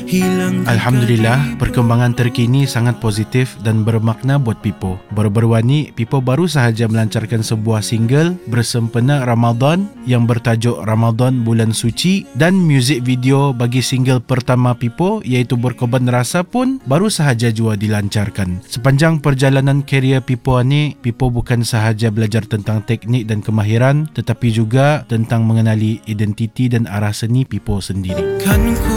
Alhamdulillah, perkembangan terkini sangat positif dan bermakna buat Pipo. Baru-baru ini, Pipo baru sahaja melancarkan sebuah single bersempena Ramadan yang bertajuk Ramadan Bulan Suci, dan muzik video bagi single pertama Pipo iaitu Berkorban Rasa pun baru sahaja jua dilancarkan. Sepanjang perjalanan karier Pipo ini, Pipo bukan sahaja belajar tentang teknik dan kemahiran, tetapi juga tentang mengenali identiti dan arah seni Pipo sendiri. Kan ku